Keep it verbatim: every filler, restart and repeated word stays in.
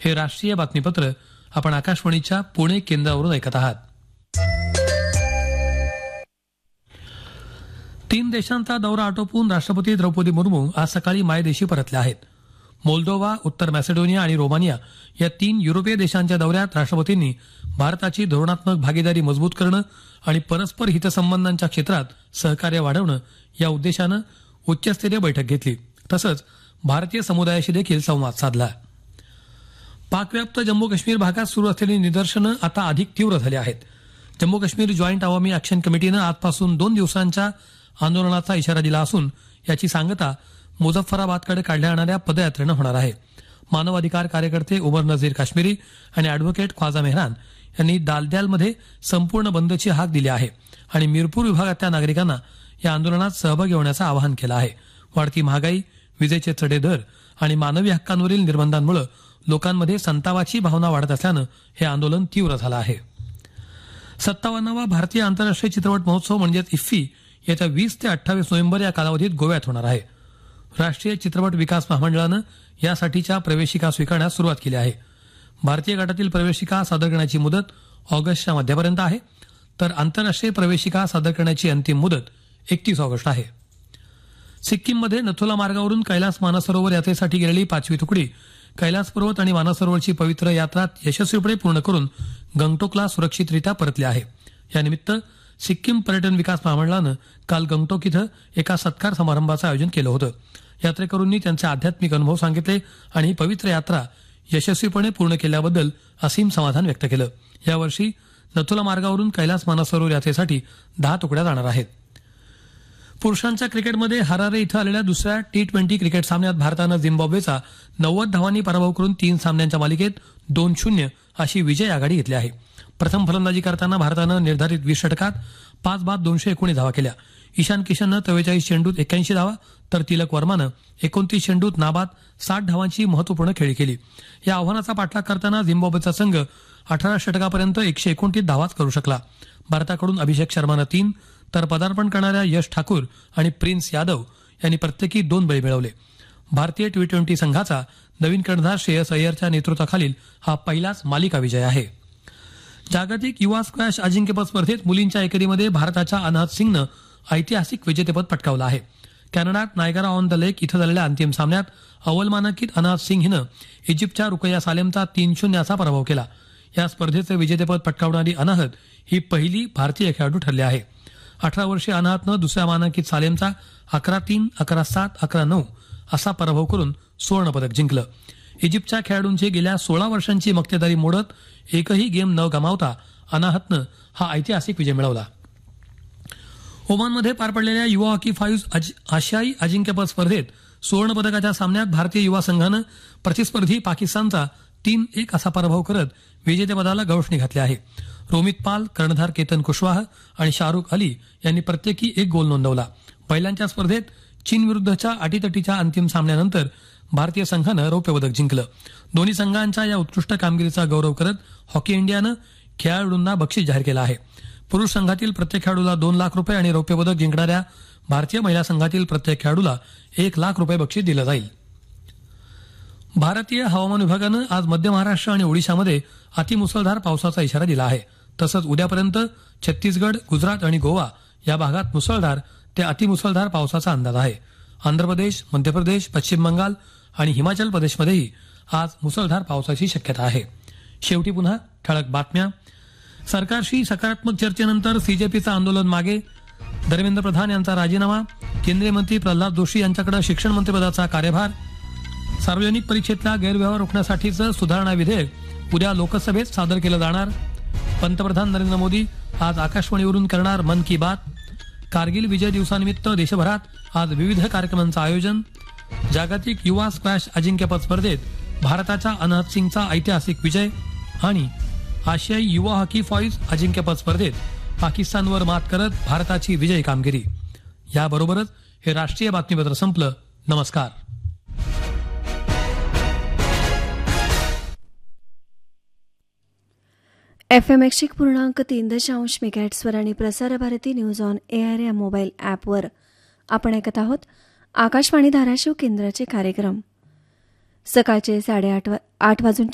हे राष्ट्रीय बातमीपत्र आपण आकाशवाणीच्या पुणे केंद्रावरून ऐकत आहात. तीन देशांचा दौरा आटोपून राष्ट्रपती द्रौपदी मुर्मू आज सकाळी मायदेशी परतल्या आहेत. मोल्दोवा, उत्तर मॅसेडोनिया आणि रोमानिया या तीन युरोपीय देशांच्या दौऱ्यात राष्ट्रपतींनी भारताची धोरणात्मक भागीदारी मजबूत करणं आणि परस्पर हितसंबंधांच्या क्षेत्रात सहकार्य वाढवणं या उद्देशानं उच्चस्तरीय बैठक घेतली. तसंच भारतीय समुदायाशी देखील संवाद साधला. पाकव्याप्त जम्मू काश्मीर भागात सुरू असलेली निदर्शनं आता अधिक तीव्र झाली आहेत. जम्मू काश्मीर जॉईंट अवामी ऍक्शन कमिटीनं आजपासून दोन दिवसांच्या आंदोलनाचा इशारा दिला असून याची सांगता मुझफ्फराबादकडे काढल्या जाणाऱ्या पदयात्रेनं होणार आहे. मानवाधिकार कार्यकर्ते उमर नझीर काश्मीरी आणि अॅडव्होकेट ख्वाजा मेहरान यांनी दालद्यालमध्ये संपूर्ण बंदची हाक दिली आहे आणि मिरपूर विभागातल्या नागरिकांना या आंदोलनात सहभागी होण्याचं आवाहन केलं आहे. वाढती महागाई, विजेचे चढे दर आणि मानवी हक्कांवरील निर्बंधांमुळे लोकांमध्ये संतापाची भावना वाढत असल्यानं हे आंदोलन तीव्र झालं आहे. सत्तावन्नावा भारतीय आंतरराष्ट्रीय चित्रपट महोत्सव म्हणजेच इफ्फी येत्या वीस ते अठ्ठावीस नोव्हेंबर या कालावधीत गोव्यात होणार आहे. राष्ट्रीय चित्रपट विकास महामंडळानं यासाठीच्या प्रवेशिका स्वीकारण्यास सुरुवात केली आहे. भारतीय गटातील प्रवेशिका सादर करण्याची मुदत ऑगस्टच्या मध्यापर्यंत आहे, तर आंतरराष्ट्रीय प्रवेशिका सादर करण्याची अंतिम मुदत एकतीस ऑगस्ट आहे. सिक्कीममध्ये नथुला मार्गावरून कैलास मानसरोवर यात्रेसाठी गेलेली पाचवी तुकडी कैलास पर्वत आणि मानसरोवरची पवित्र यात्रा यशस्वीपणे पूर्ण करून गंगटोकला सुरक्षितरित्या परतली आहे. यानिमित्त सिक्कीम पर्यटन विकास महामंडळानं काल गंगटोक इथं एका सत्कार समारंभाचं आयोजन केलं होतं. यात्रेकरूंनी त्यांचे आध्यात्मिक अनुभव सांगितले आणि ही पवित्र यात्रा यशस्वीपणे पूर्ण केल्याबद्दल असीम समाधान व्यक्त केलं. यावर्षी नथुला मार्गावरून कैलास मानसरोवर यात्रेसाठी दहा तुकड्या जाणार आहेत. पुरुषांच्या क्रिकेटमध्ये हरारे इथं आलेल्या दुसऱ्या टी ट्वेंटी क्रिकेट सामन्यात भारतानं झिम्बाब्वेचा नव्वद धावांनी पराभव करून तीन सामन्यांच्या मालिकेत दोन शून्य अशी विजय आघाडी घेतली आहे. प्रथम फलंदाजी करताना भारतानं निर्धारित वीस षटकात पाच बाद दोनशे एकोणीस धावा केल्या. ईशान किशननं चव्वेचाळीस चेंडूत एक्क्याऐंशी धावा तर तिलक वर्मानं एकोणतीस चेंडूत नाबाद साठ धावांची महत्वपूर्ण खेळी केली. या आव्हानाचा पाठलाग करताना झिम्बाब्वेचा संघ अठरा षटकापर्यंत एकशे एकोणतीस धावाच करू शकला. भारताकडून अभिषेक शर्मानं तीन तर पदार्पण करणाऱ्या यश ठाकूर आणि प्रिन्स यादव यांनी प्रत्येकी दोन बळी मिळवले. भारतीय टी ट्वेंटी संघाचा नवीन कर्णधार श्रेयस अय्यरच्या नेतृत्वाखालील हा पहिलाच मालिका विजय आहे. जागतिक युवा स्क्वॅश अजिंक्यपद स्पर्धेत मुलींच्या एकेरीमध्ये भारताच्या अनाहत सिंगनं ऐतिहासिक विजेतेपद पटकावलं आहे. कॅनडात नायगरा ऑन द लेक इथं झालेल्या अंतिम सामन्यात अव्वल मानांकित अनाहत सिंग हिनं इजिप्तच्या रुकैया सालेमचा तीन शून्य असा पराभव केला. या स्पर्धेचं विजेतेपद पटकावणारी अनाहत ही पहिली भारतीय खेळाडू ठरली आहे. अठरा वर्षीय अनाहतनं दुसऱ्या मानांकित सालेमचा अकरा तीन अकरा सात अकरा नऊ असा पराभव करून सुवर्णपदक जिंकलं. इजिप्तच्या खेळाडूंची गेल्या सोळा वर्षांची मक्तेदारी मोडत एकही गेम न गमावता अनाहतनं हा ऐतिहासिक विजय मिळवला. ओमानमध्ये पार पडलेल्या युवा हॉकी फाईव्ह आशियाई अजिंक्यपद स्पर्धेत सुवर्णपदकाच्या सामन्यात भारतीय युवा संघानं प्रतिस्पर्धी पाकिस्तानचा तीन एक असा पराभव करत विजेतेपदाला गवसणी घातली आहे. रोमित पाल, कर्णधार केतन कुशवाह आणि शाहरुख अली यांनी प्रत्येकी एक गोल नोंदवला. पहिल्यांच्या स्पर्धेत चीन विरुद्धच्या अटीतटीच्या अंतिम सामन्यानंतर भारतीय संघानं रौप्य पदक जिंकलं. दोन्ही संघांच्या या उत्कृष्ट कामगिरीचा गौरव करत हॉकी इंडियानं खेळाडूंना बक्षीस जाहीर केलं आहे. पुरुष संघातील प्रत्येक खेळाडूला दोन लाख रुपये आणि रौप्य पदक जिंकणाऱ्या भारतीय महिला संघातील प्रत्येक खेळाडूला एक लाख रुपये बक्षीस दिलं जाईल. भारतीय हवामान विभागानं आज मध्य महाराष्ट्र आणि ओडिशामध्ये अतिमुसळधार पावसाचा इशारा दिला आहे. तसंच उद्यापर्यंत छत्तीसगड, गुजरात आणि गोवा या भागात मुसळधार ते अतिमुसळधार पावसाचा अंदाज आहे. आंध्र प्रदेश, मध्य प्रदेश, पश्चिम बंगाल आणि हिमाचल प्रदेशमध्येही आज मुसळधार पावसाची शक्यता आहे. शेवटी पुन्हा ठळक बातम्या. सरकारशी सकारात्मक चर्चेनंतर सीजेपीचं आंदोलन मागे. धर्मेंद्र प्रधान यांचा राजीनामा. केंद्रीय मंत्री प्रल्हाद जोशी यांच्याकडे शिक्षण मंत्रिपदाचा कार्यभार. सार्वजनिक परीक्षेतला गैरव्यवहार रोखण्यासाठीचं सुधारणा विधेयक उद्या लोकसभेत सादर केलं जाणार. पंतप्रधान नरेंद्र मोदी आज आकाशवाणीवरून करणार मन की बात. कारगिल विजय दिवसानिमित्त देशभरात आज विविध कार्यक्रमांचं आयोजन. जागतिक युवा स्क्वॅश अजिंक्यपद स्पर्धेत भारताच्या अनाहत सिंगचा ऐतिहासिक विजय. आणि आशियाई युवा हॉकी फाईव्ह अजिंक्यपद स्पर्धेत पाकिस्तानवर मात करत भारताची विजयी कामगिरी. याबरोबरच हे राष्ट्रीय बातमीपत्र संपलं. नमस्कार. एफ एम एकशे पूर्णांक तीन दशांश मेगाहर्ट्झवर आणि Prasar Bharati news on AR या मोबाईल ॲपवर आपण ऐकत आहोत आकाशवाणी धाराशिव केंद्राचे कार्यक्रम. सकाळचे साडेआठ आठ वाजून